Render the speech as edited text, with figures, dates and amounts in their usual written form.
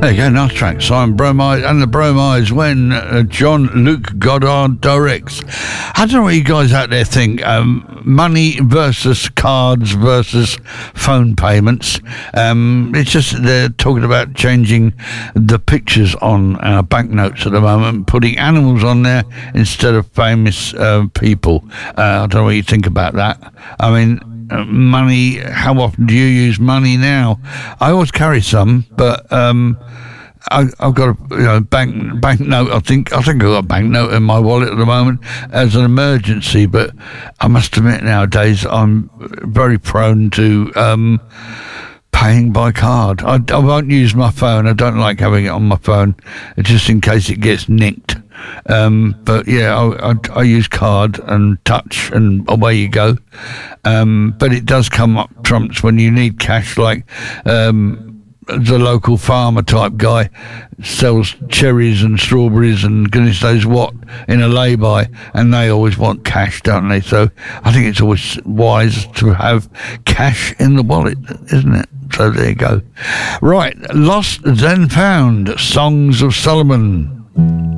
There you go, nice track. Simon Bromide and the Bromides when John Luke Goddard directs. I don't know what you guys out there think. Money versus cards versus phone payments. It's just they're talking about changing the pictures on our banknotes at the moment, putting animals on there instead of famous people. I don't know what you think about that. I mean, money, how often do you use money now? I always carry some, but I've got a banknote. I think I've got a banknote in my wallet at the moment as an emergency, but I must admit nowadays I'm very prone to paying by card. I won't use my phone. I don't like having it on my phone, just in case it gets nicked. But yeah, I use card and touch, and away you go. But it does come up trumps when you need cash, like the local farmer type guy sells cherries and strawberries and goodness knows what in a lay-by, and they always want cash, don't they? So I think it's always wise to have cash in the wallet, isn't it? So there you go. Right, Lost Then Found, Songs of Solomon.